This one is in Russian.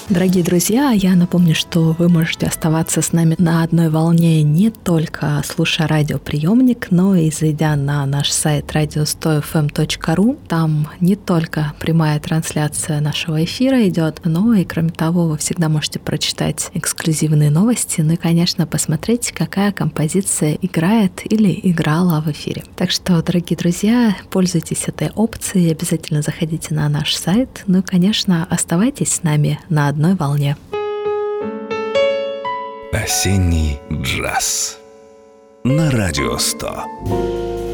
Дорогие друзья, я напомню, что вы можете оставаться с нами на одной волне не только слушая радиоприемник, но и зайдя на наш сайт radio100fm.ru. Там не только прямая трансляция нашего эфира идет, но и, кроме того, вы всегда можете прочитать эксклюзивные новости, ну и, конечно, посмотреть, какая композиция играет или играла в эфире. Так что, дорогие друзья, пользуйтесь этой опцией, обязательно заходите на наш сайт, ну и, конечно, оставайтесь с нами на одной волне. Осенний джаз на Радио 100.